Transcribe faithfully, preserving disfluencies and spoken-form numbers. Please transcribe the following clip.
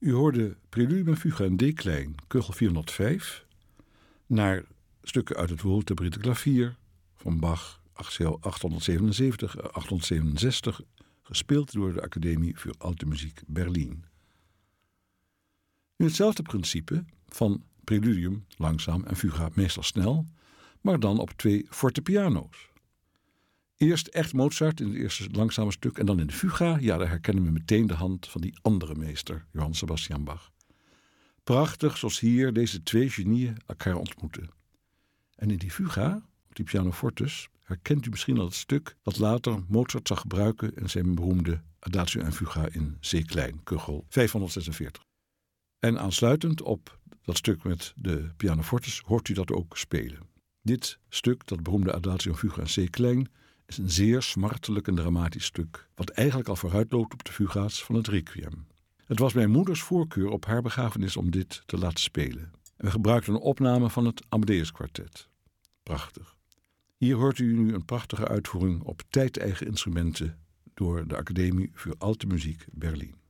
U hoorde Preludium en Fuga in D-klein, Kugel vierhonderdvijf, naar stukken uit het Wohltempererte klavier van Bach, achthonderdzevenenzeventig achthonderdzevenenzestig, gespeeld door de Academie für Alte Musik Berlin. Nu hetzelfde principe van preludium, langzaam, en fuga, meestal snel, maar dan op twee fortepiano's. Eerst echt Mozart in het eerste langzame stuk en dan in de fuga, ja, daar herkennen we meteen de hand van die andere meester, Johann Sebastian Bach. Prachtig zoals hier deze twee genieën elkaar ontmoeten. En in die fuga, op die pianofortes, herkent u misschien al het stuk dat later Mozart zal gebruiken in zijn beroemde Adagio en Fuga in C-klein, Kugel vijfhonderdzesenveertig. En aansluitend op dat stuk met de pianofortes hoort u dat ook spelen. Dit stuk, dat beroemde Adagio en Fuga in C-klein, is een zeer smartelijk en dramatisch stuk, wat eigenlijk al vooruitloopt op de fuga's van het Requiem. Het was mijn moeders voorkeur op haar begrafenis om dit te laten spelen. En we gebruikten een opname van het Amadeus Kwartet. Prachtig. Hier hoort u nu een prachtige uitvoering op tijdeigen instrumenten door de Academie für Alte Musik Berlin.